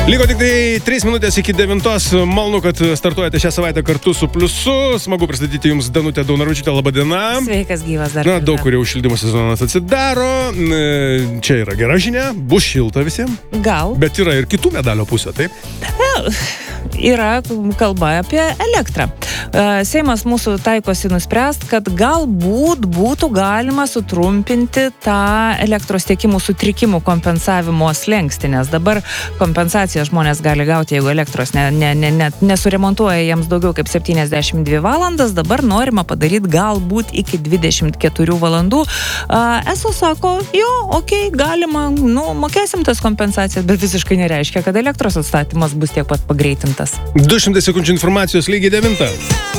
Liko tik tai 3 minutės iki 9. Malonu, kad startuojate šią savaitę kartu su Pliusu. Smagu pristatyti jums Danutę Daunoravičiūtę. Labą dieną. Sveikas, gyvas dar. Na, daug kur jau šildymo sezonas atsidaro. Čia yra gera žinia, bus šilta visiems. Gal. Bet yra ir kitų medalio pusė, taip? Yra kalba apie elektrą. Seimas mūsų taikosi nuspręst, kad galbūt būtų galima sutrumpinti tą elektros tiekimų sutrikimų kompensavimo slenkstį, nes dabar kompensaciją žmonės gali gauti, jeigu elektros nesuremontuoja jiems daugiau kaip 72 valandas, dabar norima padaryti galbūt iki 24 valandų. ESO sako, galima, mokėsim tas kompensacijas, bet visiškai nereiškia, kad elektros atstatymas bus tiek pat pagreitintas. 200 sekundžių informacijos lygiai 9.